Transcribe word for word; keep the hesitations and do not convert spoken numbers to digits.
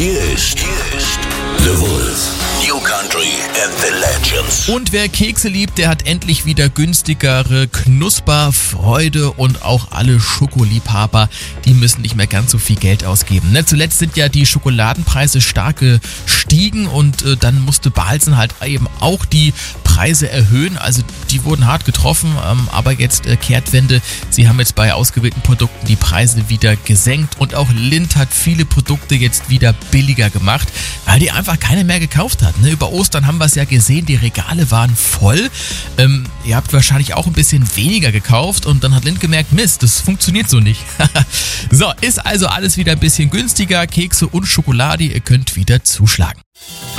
Hier ist, hier ist The Wolf. New Country and the Legends. Und wer Kekse liebt, der hat endlich wieder günstigere Knusperfreude und auch alle Schokoliebhaber, die müssen nicht mehr ganz so viel Geld ausgeben. Ne? Zuletzt sind ja die Schokoladenpreise stark gestiegen und äh, dann musste Balzen halt eben auch die Preise erhöhen. Also die wurden hart getroffen, ähm, aber jetzt äh, Kehrtwende. Sie haben jetzt bei ausgewählten Produkten die Preise wieder gesenkt und auch Lindt hat viele Produkte jetzt wieder billiger gemacht, weil die einfach keine mehr gekauft hat. Ne? Über Ostern haben wir es ja gesehen, die Regale waren voll. Ähm, ihr habt wahrscheinlich auch ein bisschen weniger gekauft und dann hat Lindt gemerkt, Mist, das funktioniert so nicht. So, ist also alles wieder ein bisschen günstiger. Kekse und Schokolade, ihr könnt wieder zuschlagen.